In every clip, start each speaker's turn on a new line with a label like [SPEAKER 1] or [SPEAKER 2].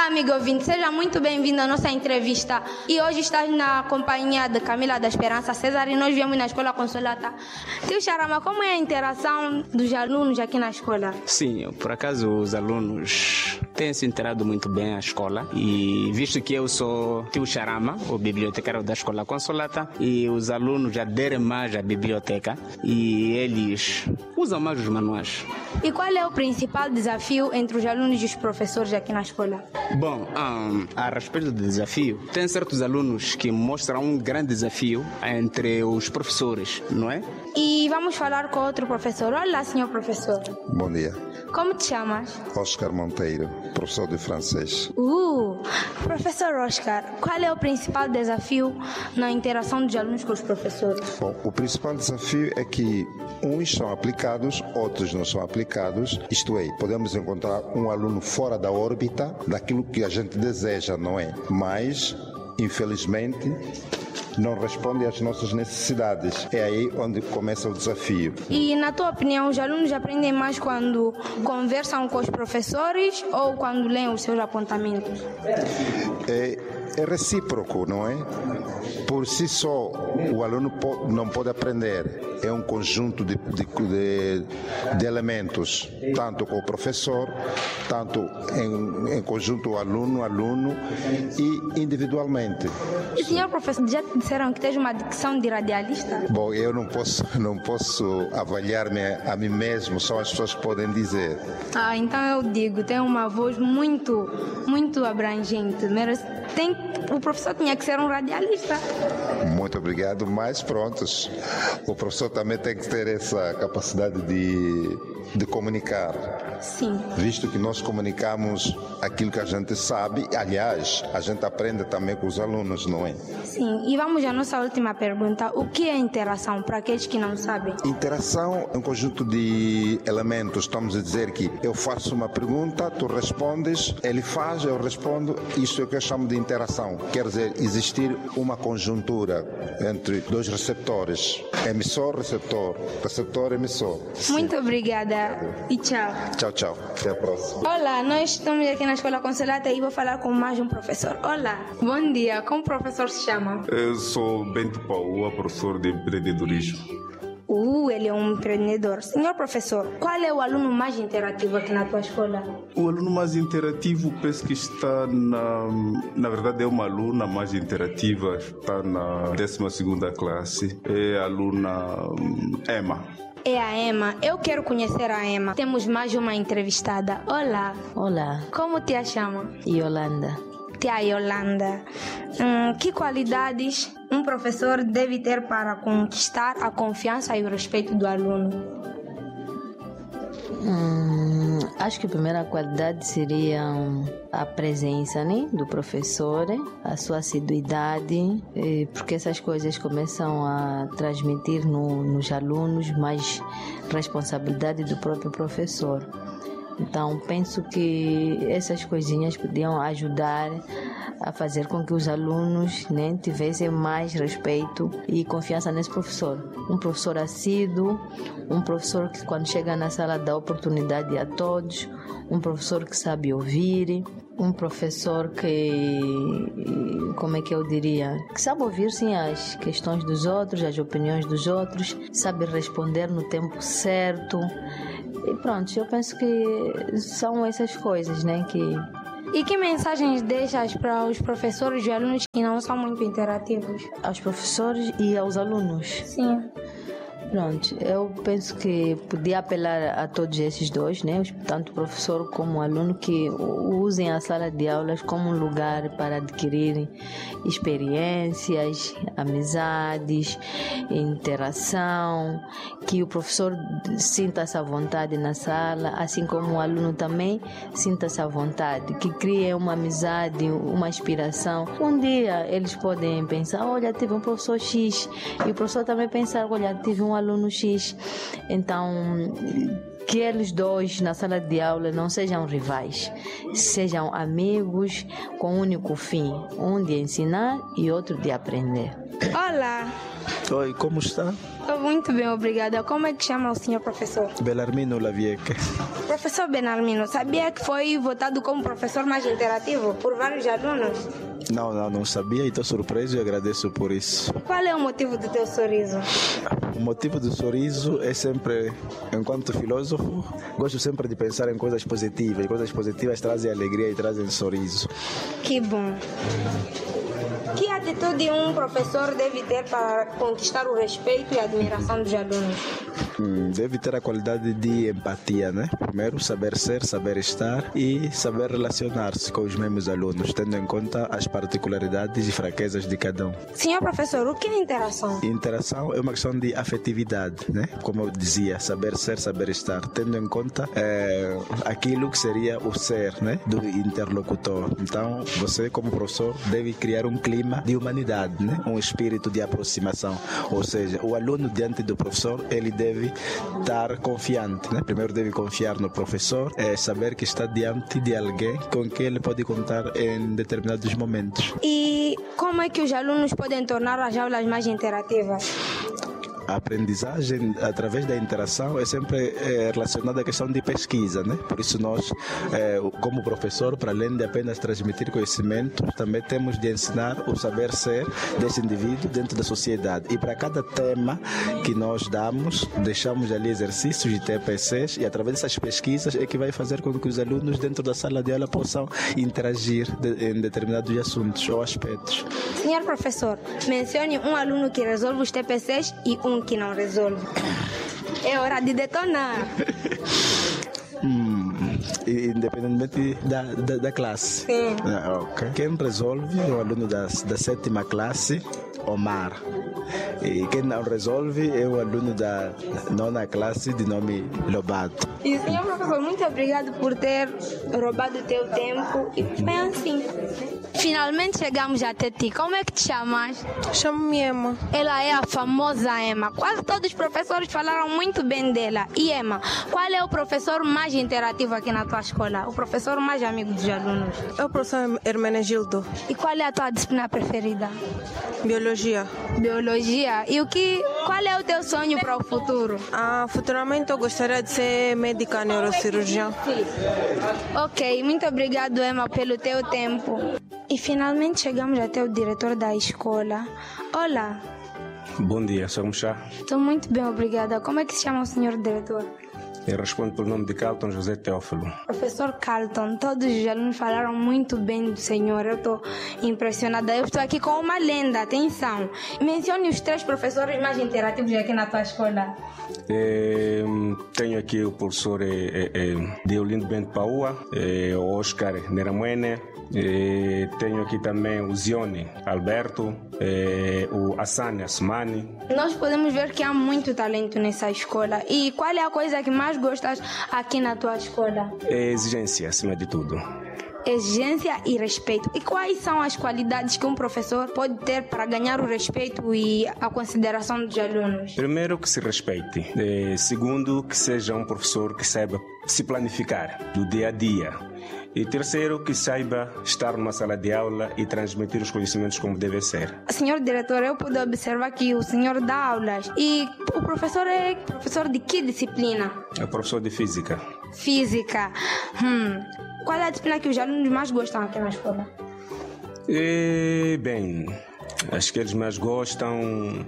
[SPEAKER 1] Olá, amigo ouvinte, seja muito bem-vindo à nossa entrevista. E hoje estás na companhia de Camila da Esperança César e nós viemos na Escola Consolata. Tio Charama, como é a interação dos alunos aqui na escola?
[SPEAKER 2] Sim, por acaso os alunos têm se inteirado muito bem à escola e visto que eu sou tio Charama, o bibliotecário da Escola Consolata, e os alunos já aderem mais à biblioteca e eles usam mais os manuais.
[SPEAKER 1] E qual é o principal desafio entre os alunos e os professores aqui na escola?
[SPEAKER 2] Bom, a respeito do desafio, tem certos alunos que mostram um grande desafio entre os professores, não é?
[SPEAKER 1] E vamos falar com outro professor. Olá, senhor professor.
[SPEAKER 3] Bom dia.
[SPEAKER 1] Como te chamas?
[SPEAKER 3] Oscar Monteiro, professor de francês.
[SPEAKER 1] Professor Oscar, qual é o principal desafio na interação dos alunos com os professores?
[SPEAKER 3] Bom, o principal desafio é que uns são aplicados, outros não são aplicados. Isto é, podemos encontrar um aluno fora da órbita daquilo que a gente deseja, não é? Mas, infelizmente, não responde às nossas necessidades. É aí onde começa o desafio.
[SPEAKER 1] E, na tua opinião, os alunos aprendem mais quando conversam com os professores ou quando leem os seus apontamentos?
[SPEAKER 3] É recíproco, não é? Por si só, o aluno não pode aprender. É um conjunto de elementos, tanto com o professor, tanto em conjunto aluno e individualmente.
[SPEAKER 1] E, senhor professor, já te disseram que tens uma dicção de radialista?
[SPEAKER 3] Bom, eu não posso avaliar-me a mim mesmo, só as pessoas podem dizer.
[SPEAKER 1] Então eu digo, tem uma voz muito, muito abrangente. O professor tinha que ser um radialista.
[SPEAKER 3] Muito obrigado, mas prontos. O professor também tem que ter essa capacidade de comunicar.
[SPEAKER 1] Sim.
[SPEAKER 3] Visto que nós comunicamos aquilo que a gente sabe, aliás, a gente aprende também com os alunos, não é?
[SPEAKER 1] Sim, e vamos à nossa última pergunta. O que é interação, para aqueles que não sabem?
[SPEAKER 3] Interação é um conjunto de elementos. Estamos a dizer que eu faço uma pergunta, tu respondes, ele faz, eu respondo. Isso é o que eu chamo de interação. Quer dizer, existir uma conjuntura entre dois receptores. Emissor, receptor. Receptor, emissor.
[SPEAKER 1] Muito obrigada e tchau.
[SPEAKER 3] Tchau, tchau. Até a próxima.
[SPEAKER 1] Olá, nós estamos aqui na Escola Consolata e vou falar com mais um professor. Olá, bom dia. Como o professor se chama?
[SPEAKER 4] Eu sou Bento Paula, professor de empreendedorismo.
[SPEAKER 1] Ele é um empreendedor. Senhor professor, qual é o aluno mais interativo aqui na tua escola?
[SPEAKER 4] O aluno mais interativo, penso que está na verdade é uma aluna mais interativa, está na 12ª classe, é a aluna Emma.
[SPEAKER 1] É a Emma. Eu quero conhecer a Emma. Temos mais uma entrevistada. Olá.
[SPEAKER 5] Olá.
[SPEAKER 1] Como te chama?
[SPEAKER 5] Yolanda.
[SPEAKER 1] Tia Yolanda. Que qualidades um professor deve ter para conquistar a confiança e o respeito do aluno?
[SPEAKER 5] Acho que a primeira qualidade seria a presença, né, do professor, a sua assiduidade, porque essas coisas começam a transmitir nos alunos mais responsabilidade do próprio professor. Então, penso que essas coisinhas podiam ajudar a fazer com que os alunos, né, tivessem mais respeito e confiança nesse professor. Um professor assíduo, um professor que quando chega na sala dá oportunidade a todos, um professor que sabe ouvir, um professor que, como é que eu diria, que sabe ouvir sim as questões dos outros, as opiniões dos outros, sabe responder no tempo certo. E pronto, eu penso que são essas coisas, né, que...
[SPEAKER 1] E que mensagens deixas para os professores e alunos que não são muito interativos?
[SPEAKER 5] Aos professores e aos alunos?
[SPEAKER 1] Sim.
[SPEAKER 5] Pronto, eu penso que podia apelar a todos esses dois, né? Tanto o professor como o aluno, que usem a sala de aulas como um lugar para adquirir experiências, amizades, interação, que o professor sinta-se à vontade na sala, assim como o aluno também sinta-se à vontade, que criem uma amizade, uma inspiração. Um dia eles podem pensar, olha, tive um professor X, e o professor também pensar, olha, tive um aluno X. Então, que eles dois na sala de aula não sejam rivais, sejam amigos com um único fim, um de ensinar e outro de aprender.
[SPEAKER 1] Olá,
[SPEAKER 6] Oi, como está?
[SPEAKER 1] Estou muito bem, obrigada. Como é que chama o senhor professor?
[SPEAKER 6] Belarmino Lavieque.
[SPEAKER 1] Professor Belarmino, sabia que foi votado como professor mais interativo por vários alunos?
[SPEAKER 6] Não sabia e estou surpreso e agradeço por isso.
[SPEAKER 1] Qual é o motivo do teu sorriso?
[SPEAKER 6] O motivo do sorriso é sempre, enquanto filósofo, gosto sempre de pensar em coisas positivas. Coisas positivas trazem alegria e trazem sorriso.
[SPEAKER 1] Que bom. Que atitude um professor deve ter para conquistar o respeito e a admiração dos alunos?
[SPEAKER 6] Deve ter a qualidade de empatia, né? Primeiro, saber ser, saber estar e saber relacionar-se com os mesmos alunos, tendo em conta as particularidades e fraquezas de cada um.
[SPEAKER 1] Senhor professor, o que é interação?
[SPEAKER 6] Interação é uma questão de afetividade, né? Como eu dizia, saber ser, saber estar, tendo em conta aquilo que seria o ser, né? Do interlocutor. Então, você como professor deve criar um clima de humanidade, né? Um espírito de aproximação. Ou seja, o aluno diante do professor, ele deve estar confiante, né? Primeiro deve confiar no professor, saber que está diante de alguém com quem ele pode contar em determinados momentos.
[SPEAKER 1] E como é que os alunos podem tornar as aulas mais interativas?
[SPEAKER 6] A aprendizagem através da interação é sempre relacionada à questão de pesquisa, né? Por isso nós, como professor, para além de apenas transmitir conhecimento, também temos de ensinar o saber ser desse indivíduo dentro da sociedade. E para cada tema que nós damos, deixamos ali exercícios de TPCs e através dessas pesquisas é que vai fazer com que os alunos dentro da sala de aula possam interagir em determinados assuntos ou aspectos.
[SPEAKER 1] Senhor professor, mencione um aluno que resolve os TPCs e um que não resolve. É hora de detonar.
[SPEAKER 6] Independentemente da classe.
[SPEAKER 1] Sim.
[SPEAKER 6] Okay. Quem resolve é o aluno da 7ª classe, Omar. E quem não resolve é o aluno da 9ª classe, de nome Lobato.
[SPEAKER 1] E senhor professor, muito obrigado por ter roubado o teu tempo. E foi assim. Finalmente chegamos até ti. Como é que te chamas?
[SPEAKER 7] Chamo-me Emma.
[SPEAKER 1] Ela é a famosa Emma. Quase todos os professores falaram muito bem dela. E Emma, qual é o professor mais interativo aqui na tua escola? O professor mais amigo dos alunos?
[SPEAKER 7] É o professor Hermenegildo.
[SPEAKER 1] E qual é a tua disciplina preferida?
[SPEAKER 7] Biologia.
[SPEAKER 1] Biologia. E qual é o teu sonho para o futuro?
[SPEAKER 7] Futuramente eu gostaria de ser médica neurocirurgiã.
[SPEAKER 1] Ok, muito obrigado, Emma, pelo teu tempo. E finalmente chegamos até o diretor da escola. Olá.
[SPEAKER 8] Bom dia, sou como está?
[SPEAKER 1] Estou muito bem, obrigada. Como é que se chama o senhor diretor?
[SPEAKER 8] Eu respondo pelo nome de Carlton José Teófilo.
[SPEAKER 1] Professor Carlton, todos os alunos falaram muito bem do senhor. Eu estou impressionada. Eu estou aqui com uma lenda, atenção. Mencione os 3 professores mais interativos aqui na tua escola.
[SPEAKER 8] Tenho aqui o professor Deolindo Bento Paua, o Oscar Neramuene. Tenho aqui também o Zione Alberto, o Assane Asmani.
[SPEAKER 1] Nós podemos ver que há muito talento nessa escola. E qual é a coisa que mais gostas aqui na tua escola?
[SPEAKER 8] Exigência, acima de tudo.
[SPEAKER 1] Exigência e respeito. E quais são as qualidades que um professor pode ter para ganhar o respeito e a consideração dos alunos?
[SPEAKER 8] Primeiro, que se respeite. Segundo, que seja um professor que saiba se planificar do dia a dia. E terceiro, que saiba estar numa sala de aula e transmitir os conhecimentos como deve ser.
[SPEAKER 1] Senhor diretor, eu pude observar que o senhor dá aulas. E o professor é professor de que disciplina?
[SPEAKER 8] É professor de física.
[SPEAKER 1] Física. Qual é a disciplina que os alunos mais gostam aqui na escola?
[SPEAKER 8] Bem, acho que eles mais gostam...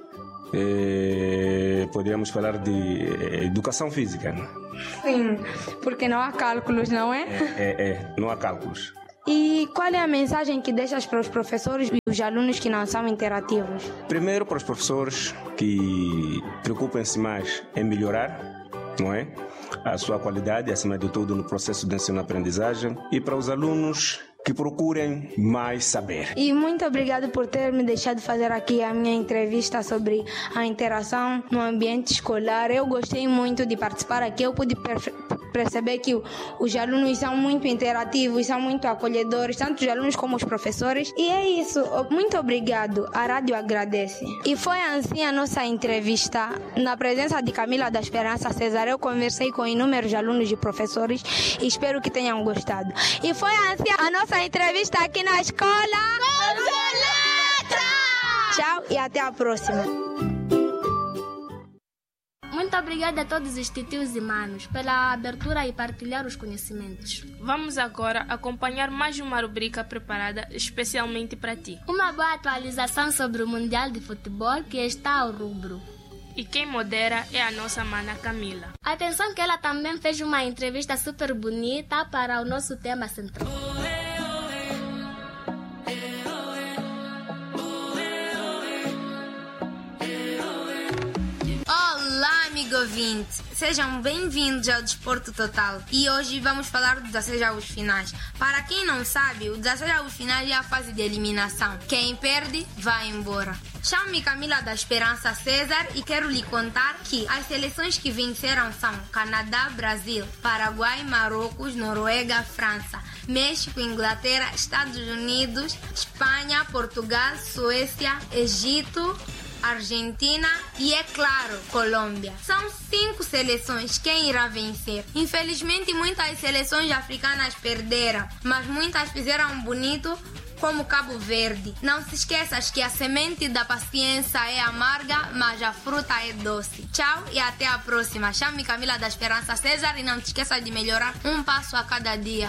[SPEAKER 8] Poderíamos falar de educação física.
[SPEAKER 1] Sim, porque não há cálculos, não é?
[SPEAKER 8] Não há cálculos.
[SPEAKER 1] E qual é a mensagem que deixas para os professores e os alunos que não são interativos?
[SPEAKER 8] Primeiro, para os professores que preocupem-se mais em melhorar, não é? A sua qualidade, acima de tudo, no processo de ensino-aprendizagem. E para os alunos que procurem mais saber.
[SPEAKER 1] E muito obrigado por ter me deixado fazer aqui a minha entrevista sobre a interação no ambiente escolar. Eu gostei muito de participar aqui. Eu pude perceber que os alunos são muito interativos, são muito acolhedores, tanto os alunos como os professores. E é isso. Muito obrigado. A rádio agradece. E foi assim a nossa entrevista. Na presença de Camila da Esperança César, eu conversei com inúmeros alunos e professores e espero que tenham gostado. E foi assim a nossa entrevista aqui na escola Consolata! Tchau e até a próxima.
[SPEAKER 9] Muito obrigada a todos os titios e manos pela abertura e partilhar os conhecimentos.
[SPEAKER 10] Vamos agora acompanhar mais uma rubrica preparada especialmente para ti.
[SPEAKER 9] Uma boa atualização sobre o Mundial de Futebol que está ao rubro.
[SPEAKER 10] E quem modera é a nossa mana Camila.
[SPEAKER 9] Atenção que ela também fez uma entrevista super bonita para o nosso tema central.
[SPEAKER 1] Olá, amigo ouvinte! Sejam bem-vindos ao Desporto Total. E hoje vamos falar dos 16 avos finais. Para quem não sabe, os 16 avos finais é a fase de eliminação. Quem perde, vai embora. Chamo-me Camila da Esperança César e quero lhe contar que as seleções que venceram são Canadá, Brasil, Paraguai, Marrocos, Noruega, França, México, Inglaterra, Estados Unidos, Espanha, Portugal, Suécia, Egito, Argentina e, é claro, Colômbia. São 5 seleções. Quem irá vencer? Infelizmente, muitas seleções africanas perderam, mas muitas fizeram bonito, como Cabo Verde. Não se esqueças que a semente da paciência é amarga, mas a fruta é doce. Tchau e até a próxima. Chame-me Camila da Esperança César e não te esqueça de melhorar um passo a cada dia.